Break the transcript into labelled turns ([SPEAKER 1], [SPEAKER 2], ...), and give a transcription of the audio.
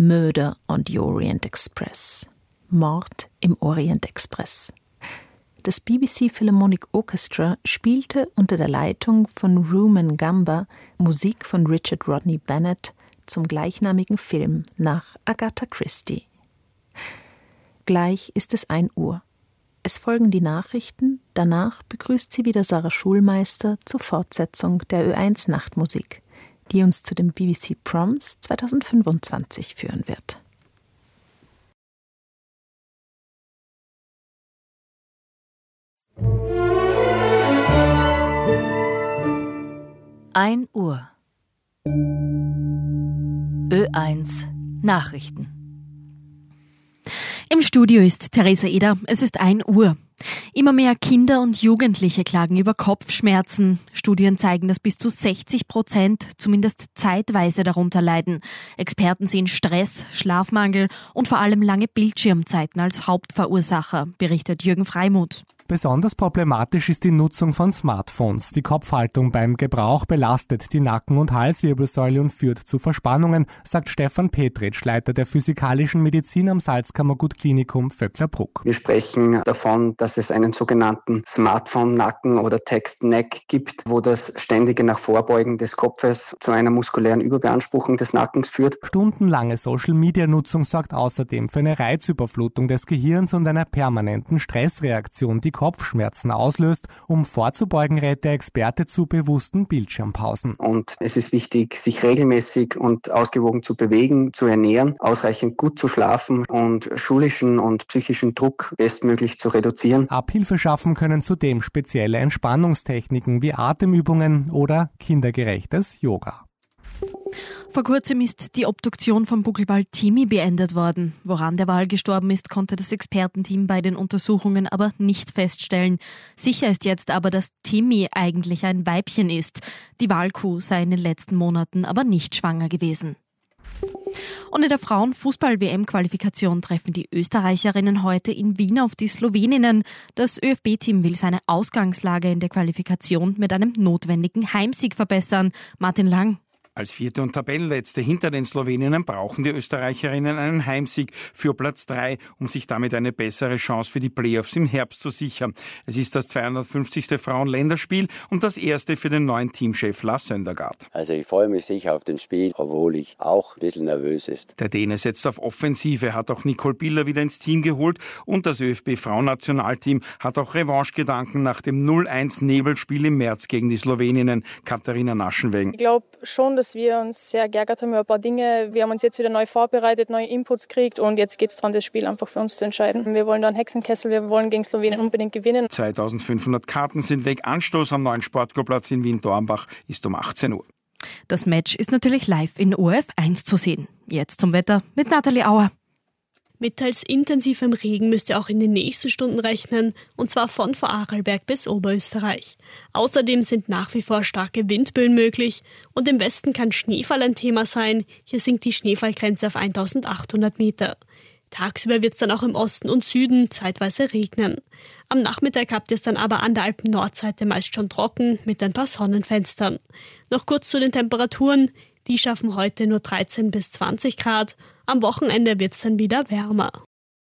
[SPEAKER 1] Murder on the Orient Express. Mord im Orient Express. Das BBC Philharmonic Orchestra spielte unter der Leitung von Rumen Gamba Musik von Richard Rodney Bennett zum gleichnamigen Film nach Agatha Christie. Gleich ist es 1 Uhr. Es folgen die Nachrichten, danach begrüßt sie wieder Sarah Schulmeister zur Fortsetzung der Ö1 Nachtmusik, die uns zu den BBC Proms 2025 führen wird.
[SPEAKER 2] Uhr. Ö1 Nachrichten.
[SPEAKER 3] Im Studio ist Theresa Eder. Es ist 1 Uhr. Immer mehr Kinder und Jugendliche klagen über Kopfschmerzen. Studien zeigen, dass bis zu 60% zumindest zeitweise darunter leiden. Experten sehen Stress, Schlafmangel und vor allem lange Bildschirmzeiten als Hauptverursacher, berichtet Jürgen Freimuth.
[SPEAKER 4] Besonders problematisch ist die Nutzung von Smartphones. Die Kopfhaltung beim Gebrauch belastet die Nacken- und Halswirbelsäule und führt zu Verspannungen, sagt Stefan Petritsch, Leiter der physikalischen Medizin am Salzkammergut Klinikum Vöcklerbruck.
[SPEAKER 5] Wir sprechen davon, dass es einen sogenannten Smartphone-Nacken oder Text-Neck gibt, wo das ständige Nachvorbeugen des Kopfes zu einer muskulären Überbeanspruchung des Nackens führt.
[SPEAKER 4] Stundenlange Social-Media-Nutzung sorgt außerdem für eine Reizüberflutung des Gehirns und einer permanenten Stressreaktion, die Kopfschmerzen auslöst. Um vorzubeugen, rät der Experte zu bewussten Bildschirmpausen.
[SPEAKER 5] Und es ist wichtig, sich regelmäßig und ausgewogen zu bewegen, zu ernähren, ausreichend gut zu schlafen und schulischen und psychischen Druck bestmöglich zu reduzieren.
[SPEAKER 4] Abhilfe schaffen können zudem spezielle Entspannungstechniken wie Atemübungen oder kindergerechtes Yoga.
[SPEAKER 3] Vor kurzem ist die Obduktion von Buckelwal Timmy beendet worden. Woran der Wal gestorben ist, konnte das Expertenteam bei den Untersuchungen aber nicht feststellen. Sicher ist jetzt aber, dass Timmy eigentlich ein Weibchen ist. Die Walkuh sei in den letzten Monaten aber nicht schwanger gewesen. Und in der Frauenfußball-WM-Qualifikation treffen die Österreicherinnen heute in Wien auf die Sloweninnen. Das ÖFB-Team will seine Ausgangslage in der Qualifikation mit einem notwendigen Heimsieg verbessern. Martin Lang.
[SPEAKER 6] Als Vierte und Tabellenletzte hinter den Sloweninnen brauchen die Österreicherinnen einen Heimsieg für Platz 3, um sich damit eine bessere Chance für die Playoffs im Herbst zu sichern. Es ist das 250. Frauen-Länderspiel und das erste für den neuen Teamchef Lars Søndergaard.
[SPEAKER 7] Also ich freue mich sicher auf das Spiel, obwohl ich auch ein bisschen nervös ist.
[SPEAKER 6] Der Däne setzt auf Offensive, hat auch Nicole Biller wieder ins Team geholt und das ÖFB-Frauennationalteam hat auch Revanchegedanken nach dem 0-1-Nebelspiel im März gegen die Sloweninnen. Katharina Naschenweng.
[SPEAKER 8] Ich glaube schon, dass wir uns sehr geärgert haben über ein paar Dinge. Wir haben uns jetzt wieder neu vorbereitet, neue Inputs gekriegt und jetzt geht es daran, das Spiel einfach für uns zu entscheiden. Wir wollen da einen Hexenkessel, wir wollen gegen Slowenien unbedingt gewinnen. 2500 Karten sind weg. Anstoß am neuen Sportklubplatz in Wien-Dornbach ist um 18 Uhr.
[SPEAKER 3] Das Match ist natürlich live in ORF1 zu sehen. Jetzt zum Wetter mit Nathalie Auer.
[SPEAKER 9] Mit teils intensivem Regen müsst ihr auch in den nächsten Stunden rechnen, und zwar von Vorarlberg bis Oberösterreich. Außerdem sind nach wie vor starke Windböen möglich und im Westen kann Schneefall ein Thema sein. Hier sinkt die Schneefallgrenze auf 1800 Meter. Tagsüber wird es dann auch im Osten und Süden zeitweise regnen. Am Nachmittag habt ihr es dann aber an der Alpen-Nordseite meist schon trocken mit ein paar Sonnenfenstern. Noch kurz zu den Temperaturen. Die schaffen heute nur 13 bis 20 Grad. Am Wochenende wird es dann wieder wärmer.